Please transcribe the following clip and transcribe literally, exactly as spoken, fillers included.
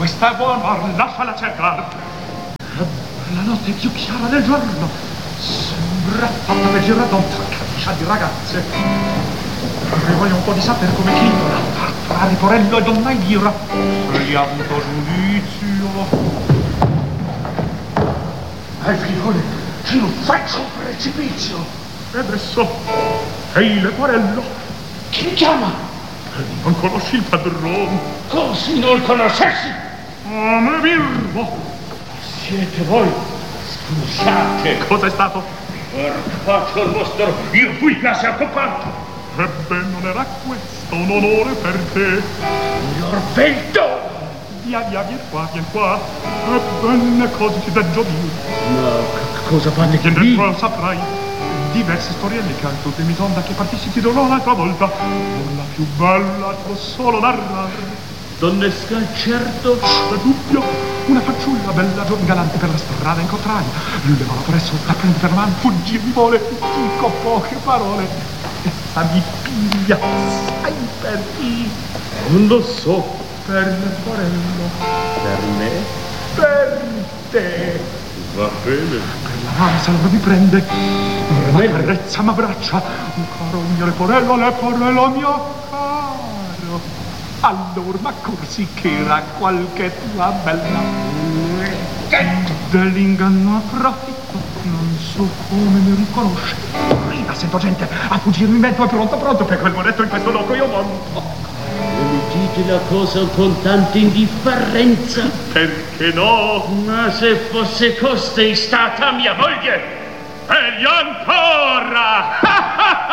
questa è buona, lasciala cercare. La notte è più chiara del giorno. Sembra fatta per Giradonta, camicia di ragazze. Avrei voglia un po' di sapere come titola. Tra Ritorello e Donna Elvira. Egli ha avuto giudizio. Al figlione, ci non faccio un precipizio. E adesso, ehi Leporello. Chi mi chiama? E non conosci il padrone. Come se non conoscessi? Ah, me birbo. Siete voi? Scusate. Cosa è stato? Portato il vostro, io fui quasi occupato. Ebbene, non era questo un onore per te. L'orvelto! Via, via, vieni qua, vieni qua. Ebbene, cosa ti deggio dire? Ma cosa fanno che qui? Dentro saprai. Diverse storielle che tutte mi sonda che partissi ti dirò un'altra volta. Non la più bella, ti può solo narrare. Donnesca, certo. È dubbio. Una fanciulla bella, giovane, galante per la strada incontrai. Lui levava presso, la prende per mano, fuggì mi vuole. Dico poche parole. Essa mi piglia, sai perché? Non lo so. Per Leporello. Per me? Per te. Va bene. Per la mano se allora mi prende. Ma carezza m'abbraccia. Un caro mio Leporello, Leporello mio caro. Allora ma corsi che era qualche tua bella. Dell'inganno approfitto. Non so come mi riconosce. Prima sento gente a fuggirmi in mezzo è pronto pronto per quel monetto in questo loco io monto. Mi dite la cosa con tanta indifferenza? Perché no? Ma se fosse costei stata mia moglie! Meglio ancora!